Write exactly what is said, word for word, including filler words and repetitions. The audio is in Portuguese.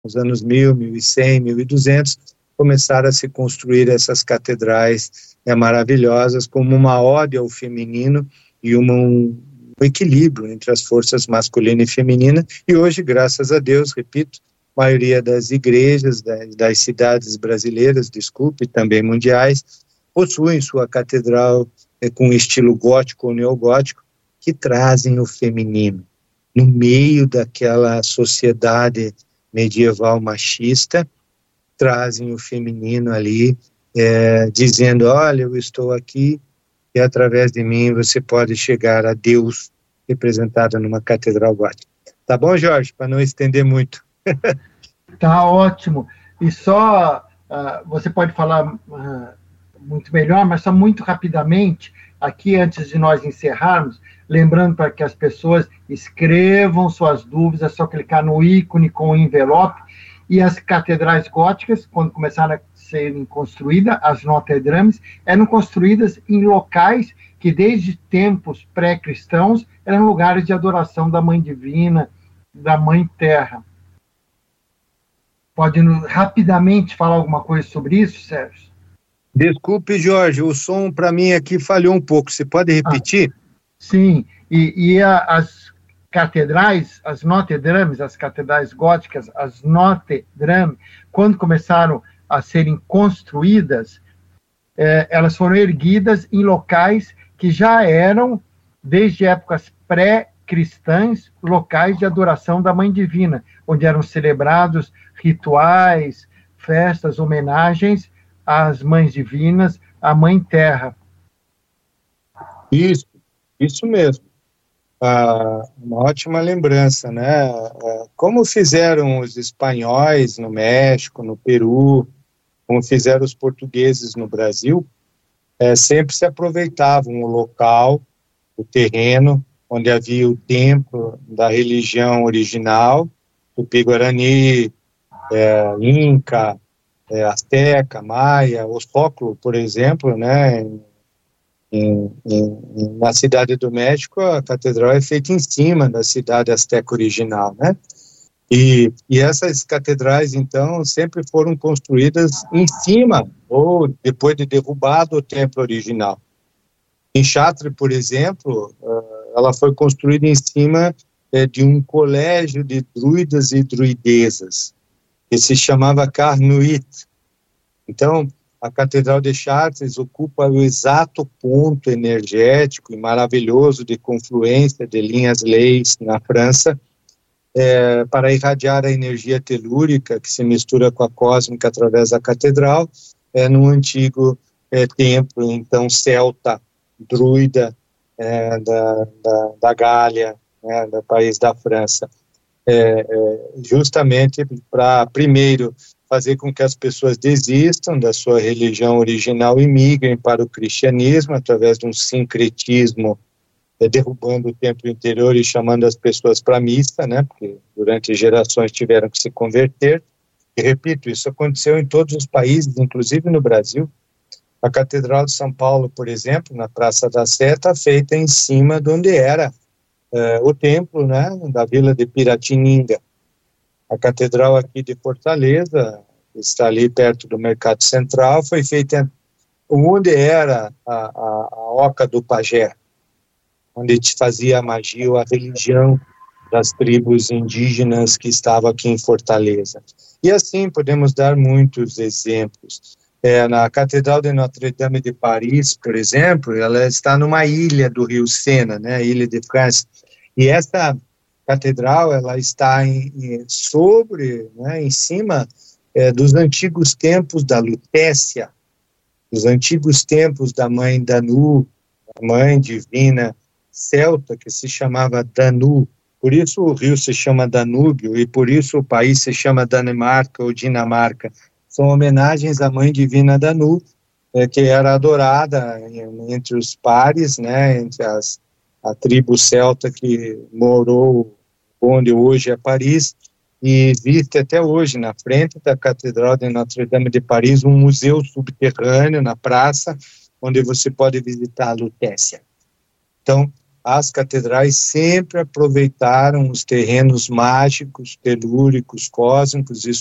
nos anos mil, mil e cem, mil e duzentos, começaram a se construir essas catedrais é, maravilhosas, como uma ode ao feminino e uma, um, um equilíbrio entre as forças masculina e feminina. E hoje, graças a Deus, repito, a maioria das igrejas das, das cidades brasileiras, desculpe, também mundiais, possuem sua catedral é, com estilo gótico ou neogótico, que trazem o feminino no meio daquela sociedade medieval machista, trazem o feminino ali, é, dizendo, olha, eu estou aqui e através de mim você pode chegar a Deus, representado numa catedral gótica. Tá bom, Jorge? Para não estender muito. Tá ótimo. E só, uh, você pode falar uh, muito melhor, mas só muito rapidamente, aqui antes de nós encerrarmos, lembrando para que as pessoas escrevam suas dúvidas, é só clicar no ícone com o envelope. E as catedrais góticas, quando começaram a serem construídas, as Notre-Dames, eram construídas em locais que, desde tempos pré-cristãos, eram lugares de adoração da Mãe Divina, da Mãe Terra. Pode rapidamente falar alguma coisa sobre isso, Sérgio? Desculpe, Jorge, o som para mim aqui falhou um pouco. Você pode repetir? Ah, sim, e, e a, as catedrais, as Notre-Dames, as catedrais góticas, as Notre-Dame, quando começaram a serem construídas, eh, elas foram erguidas em locais que já eram, desde épocas pré-cristãs, locais de adoração da Mãe Divina, onde eram celebrados rituais, festas, homenagens às Mães Divinas, à Mãe Terra. Isso, isso mesmo. Ah, uma ótima lembrança, né? Ah, como fizeram os espanhóis no México, no Peru, como fizeram os portugueses no Brasil, é, sempre se aproveitavam o local, o terreno, onde havia o templo da religião original, Tupi-Guarani, é, Inca, é, Azteca, Maia, Oxóclo, por exemplo, né? Em, em, na cidade do México, a catedral é feita em cima da cidade asteca original, né? E, e essas catedrais, então, sempre foram construídas em cima, ou depois de derrubado o templo original. Em Chartres, por exemplo, ela foi construída em cima de um colégio de druidas e druidesas, que se chamava Carnuit. Então, a Catedral de Chartres ocupa o exato ponto energético e maravilhoso de confluência de linhas leis na França, é, para irradiar a energia telúrica que se mistura com a cósmica através da catedral, é, no antigo é, templo, então, celta, druida, é, da, da, da Gália, né, do país da França. É, é, justamente para, primeiro, fazer com que as pessoas desistam da sua religião original e migrem para o cristianismo através de um sincretismo, é, derrubando o templo interior e chamando as pessoas para a missa, né, porque durante gerações tiveram que se converter. E repito, isso aconteceu em todos os países, inclusive no Brasil. A Catedral de São Paulo, por exemplo, na Praça da Sé, está feita em cima de onde era é, o templo, né, da Vila de Piratininga. A catedral aqui de Fortaleza, está ali perto do Mercado Central, foi feita onde era a, a, a Oca do Pajé, onde se fazia a magia ou a religião das tribos indígenas que estavam aqui em Fortaleza. E assim podemos dar muitos exemplos. É, na Catedral de Notre-Dame de Paris, por exemplo, ela está numa ilha do Rio Sena, né, a Ilha de France, e essa catedral, ela está em, em, sobre, né, em cima é, dos antigos templos da Lutécia, dos antigos templos da mãe Danu, a mãe divina celta, que se chamava Danu. Por isso o rio se chama Danúbio e por isso o país se chama Dinamarca ou Dinamarca. São homenagens à mãe divina Danu, é, que era adorada em, entre os pares, né, entre as, a tribo celta que morou onde hoje é Paris, e existe até hoje, na frente da Catedral de Notre-Dame de Paris, um museu subterrâneo na praça, onde você pode visitar a Lutécia. Então, as catedrais sempre aproveitaram os terrenos mágicos, telúricos, cósmicos e